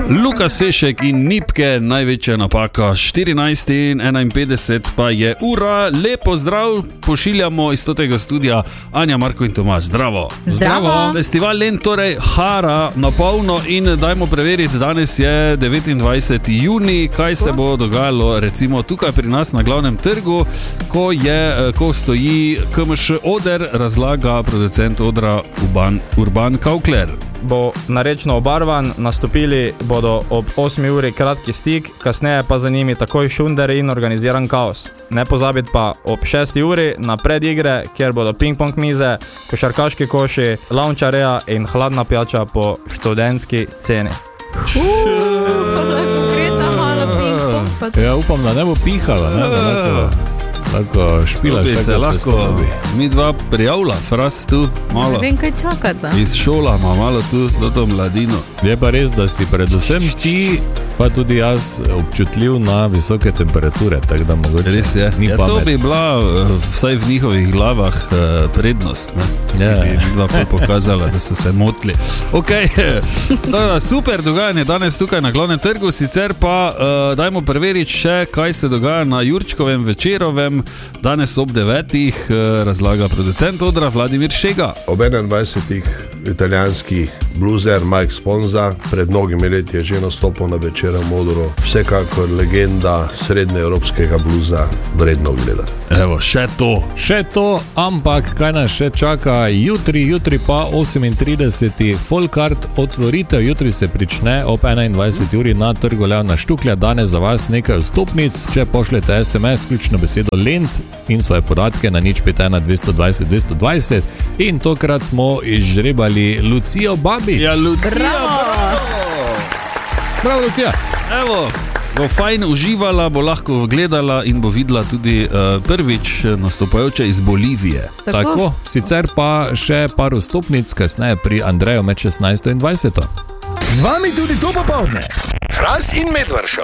Luka Sešek in Nipke, največja napaka, 14 in 51 pa je ura. Lepo zdrav, pošiljamo iz tega studia Anja, Marko in Tomaž. Zdravo. Zdravo. Festival Lent torej hara na polno in dajmo preveriti, danes je 29. juni, kaj se bo dogajalo recimo tukaj pri nas na glavnem trgu, ko stoji KMŠ Oder, razlaga producent Odra Urban Kaukler. Bo narečno obarvan, nastopili bodo ob 8 uri kratki stik, kasneje pa za njimi takoj šunder in organiziran kaos. Ne pozabiti pa ob 6 uri na predigre, kjer bodo ping-pong mize, košarkaški koši, lounge area in hladna pijača po študentski ceni. Ja, upam, da ne bo pihala, ne? Tako špilaš, tako se lahko mi dva prijavlja, fras tu malo. Ne vem, kaj čakata. Iz šola ima malo tu do to mladino. Je pa res, da si predvsem ti, pa tudi jaz, občutljiv na visoke temperature, tako da mogoče res je. Ni pamet. To bi bila vsaj v njihovih glavah prednost, ne? Ja. Bi dva pokazala, da so se motili. Ok, super dogajanje danes tukaj na glavnem trgu, sicer pa dajmo preveriti še, kaj se dogaja na Jurčkovem večerovem. Danes ob 9. Razlaga producent Odra Vladimir Šega. Ob 21. italijanski bluzer Mike Sponza pred mnogimi leti je že nastopil na večerom Odru. Vsekakor legenda srednjeevropskega bluza, vredno gleda. Evo, še to, ampak kaj nas še čaka jutri pa 38. Folkart otvoritev, jutri se prične ob 21. uri na trgu Leona Štuklja. Danes za vas nekaj vstopnic, če pošljete SMS, ključno besedo Lent in svoje podatke na 051 220 220 in tokrat smo izžrebali Lucijo Babič. Ja, Lucija, bravo, Lucija. Evo, bo fajn uživala, bo lahko gledala in bo videla tudi prvič nastopajoče iz Bolivije. Tako, sicer pa še par vstopnic kasneje pri Andreju med 16 in 20. Z vami tudi to popoldne. Fras in Medvard Show.